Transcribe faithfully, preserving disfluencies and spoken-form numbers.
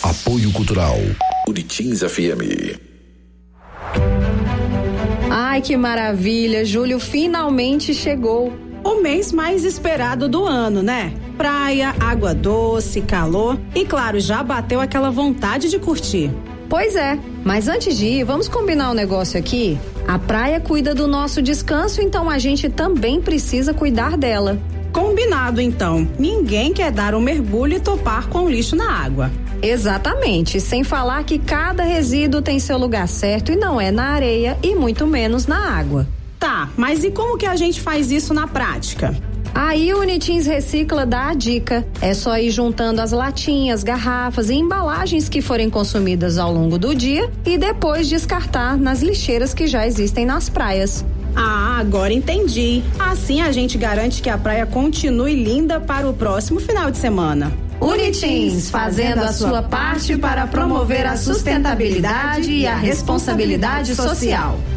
Apoio Cultural Unitins F M. Ai, que maravilha, julho finalmente chegou. O mês mais esperado do ano, né? Praia, água doce, calor e, claro, já bateu aquela vontade de curtir. Pois é, mas antes de ir, vamos combinar um negócio aqui? A praia cuida do nosso descanso, então a gente também precisa cuidar dela. Combinado, então. Ninguém quer dar um mergulho e topar com o lixo na água. Exatamente, sem falar que cada resíduo tem seu lugar certo e não é na areia e muito menos na água. Tá, mas e como que a gente faz isso na prática? Aí o Unitins Recicla dá a dica. É só ir juntando as latinhas, garrafas e embalagens que forem consumidas ao longo do dia e depois descartar nas lixeiras que já existem nas praias. Ah, agora entendi. Assim a gente garante que a praia continue linda para o próximo final de semana. Unitins, fazendo a sua parte para promover a sustentabilidade e a responsabilidade social.